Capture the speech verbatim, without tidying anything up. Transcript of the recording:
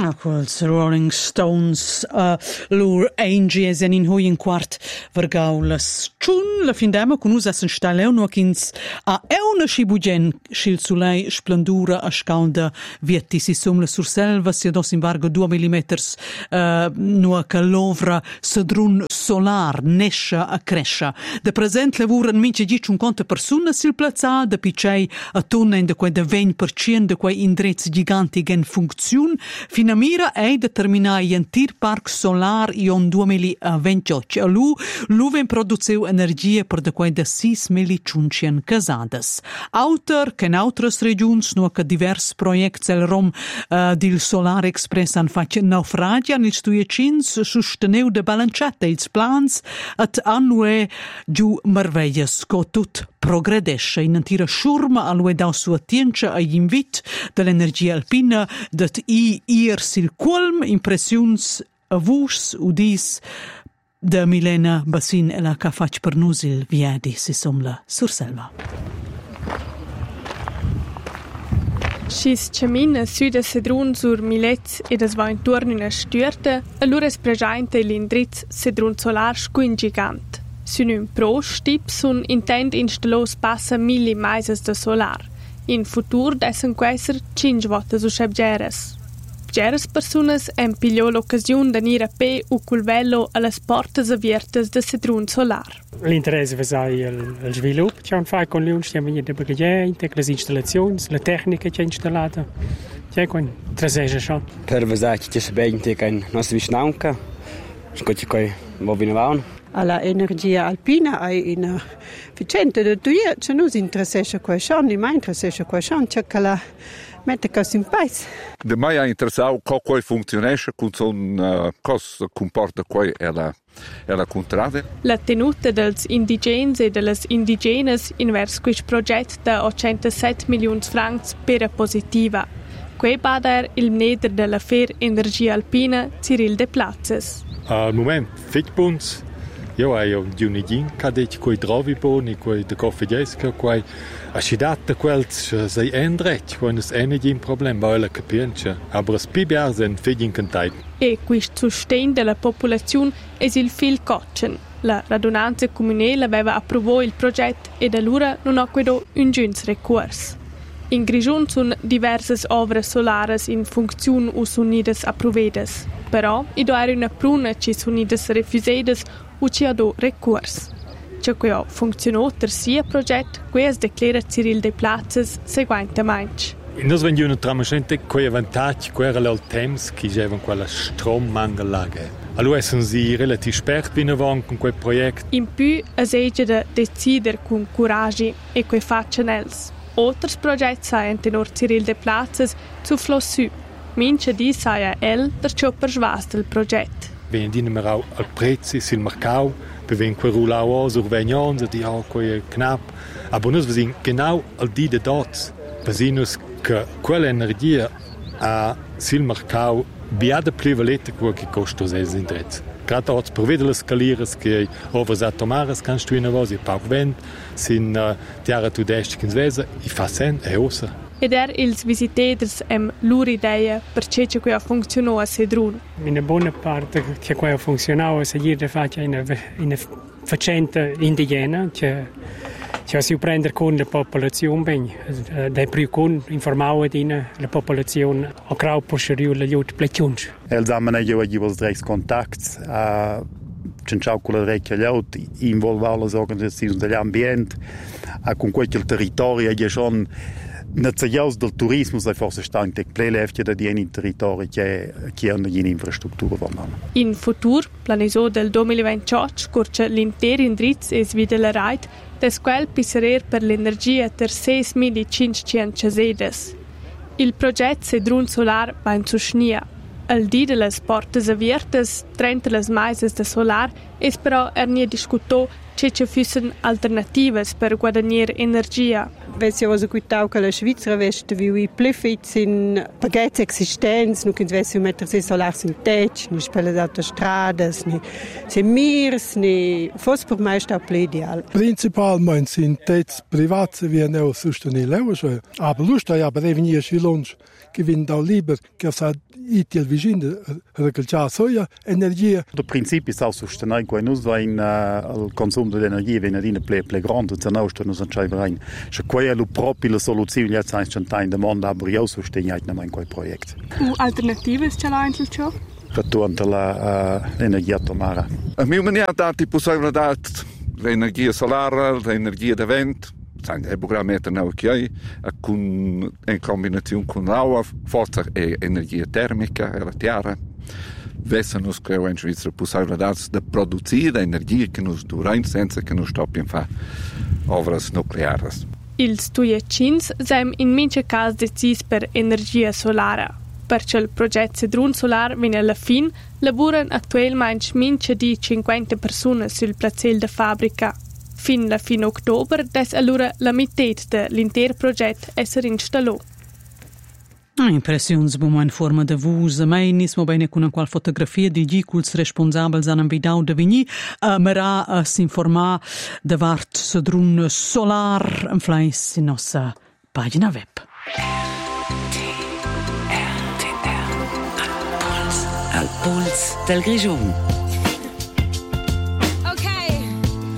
Ah, quels Rolling Stones, uh, lur Angies en in hui in quart vergau las tschun la fin d'ema con us essen staleu no chins a euna schibugen schil sulei splendura a scalda vietti si sum la surselva si dos in vargo due millimeters uh, no che lovra sedrun solar nescia a crescia. De present lavuran mince dic un conto persona sil plaza de picei a tonna in de quei de venti per cento de quei indrezzi giganti gen funziun. Fina mira è determinai un tir park solar ion duemilaventotto. A lu, lu ven produziu energia per de quei de sei milioni casadas. Autor che in altres regions no che divers projects el rom uh, dil Solar Express han fatto naufragia nel stuiecins sosteneu de balanciata ils plans at annue giù merveglias co tut progredesce in antira schurma alue dau sua tiencha a invit dell'energia alpina dat i ir sil qualm impressions avus udis de Milena Bassin e la ca fac per nus il viadi si somla surselva. Schis camina süda sedrun sur Milez ed es va intorno in a stürte, allura es presenta l'indrizz sedrun solar scuin gigant. Sun un pro stip sun intent installos passa mille maises de solar. In futur dessen quesser cinque volte su schebgeres. Geres personas en pigliò l'occasione d'anir a pe u cul vello alle portas aviertas de sedrun solar. L'interesse va il, il sviluppo che hanno fatto con lui, stiamo in bagaglie, le installazioni, le tecniche che installate. C'è con traseja schon. Per vasai che si bente che nostra vicinanza, scotti coi movinavano. Alla energia alpina è una efficiente da due, c'è non si interessa questo, non mi interessa questo, c'è che la mette cose in paese. De mai ha interessato come funzionesce, cosa comporta poi è la è la contrada. La tenuta dels indigens e delles indigenes invers questo progetto da ottantasette milioni francs per positiva. Quei bader il manager della Fair Energia Alpina, Cyril De Platzes. Al momento, fitpunts. Io ho di un idea che dice che i trovi buoni, che i coffeesca, che a cidata quels sei endret, quando è un problema, ma è capienza. Aber es pibiar sind fig incantai. E questo sostegno della popolazione è il fil coccen. La radunanza comunale aveva approvato il progetto e da allora non ha quedo un giuns recurs. In Grigion sono diverse opere solari in funzione o sono approvadas. Però, i do era una pruna che sono refusadas o ci ha do recurs. Ciò che ha funzionato per sia progetto, questo declara Cyril De Platzes seguentemente. Noi vendiamo tramite quei vantaggi, che erano il temps che avevano quella strommangellage. Allora sono si relativ spert vinavon con quel progetto. In più, es ege da decidere con coraggio e quei faccianels. Altri progetti saien tenor Cyril De Platzes zu flossu. Mince di saia el per ciò per svas del progetto. Vendi numerau al prezzi sil mercau, beven quei rulau sur vegnons, di au quei knapp. Aber nus vesin genau al di de dots. Vesinus che quell'energia a sil mercau biada plivaleta quo che costa ses indrezz. Gerade auch per vedere scaliras che overs atomaras kannst du in vosi pau vent sin uh, tiara tu dest in svesa I fa sen e osa. Ed er ils visitators em l'uridea per ce che qui funzionò a Sedrun. In una buona parte che qui funzionava se gli faccia in una facenda indigena che che si prende con la popolazione ben dai più con informava di la popolazione o crau posterior la jut plechuns. Els amene io agi vos dreis contacts a cinciau con la recchia laut involva le organizzazioni dell'ambiente a con quel territorio è schon Naziaus del turismo sei forse stanti plelefte da die in territori che che hanno in infrastruttura vanno. In futur planeso del duemilaventotto curce l'intero indrizz es wieder la right des quel pisserer per l'energia ter sei mila cinquecento casedes. Il progetto Sedrun Solar va in susnia. Al di de las portas aviertas, trenta las maises de solar, es però er nie discutò che ci fussen alternativas per guadagnare energia. Vesi osa quitau che la Svizzera veste viu i plefits in paghetti existents, nu che vesi mettere se solars in tech, ni spelle d'autostradas, ni se mirs, ni fos per mai sta ple ideal. Principalmente sind tech private wie neu sostenibile, aber lust ja aber even hier lunch gewinnt auch lieber che sa itil vicino regalcià soia energia. Il principio è sostenere che noi abbiamo il consumo di energia viene di più più grande, se no sto non c'è verein. Se quella è proprio la soluzione jetzt in der mondo aber io sostengo in quel progetto. U alternative c'è là in ciò? Retourno all'energia atomara. A mia maniera dati possibilità l'energia solare, l'energia da vento. Zijn de programmator nou ook con in combinazione con l'acqua, forse è energia termica, è la terra. Vessen nos creo in Svizzera possibilità di produrre energia che nos dura senza che nos stoppiamo a fare ovras nucleari. Ils tuiecins sem in mince cas decis per energia solare. Perché il progetto Sedrun Solar viene alla fin, lavorano attualmente mince di cinquanta persone sul plazel de fabbrica. Fin la fin ottobre, des allora la metà dell'intero progetto essere installato. Impressions bum in forma de vus, mai nismo bene con qual fotografia di giculs responsabels han vidau de vigni, uh, mera a s'informar de vart Sedrun Solar en fleis in nostra pagina web. Al puls del Grigiun.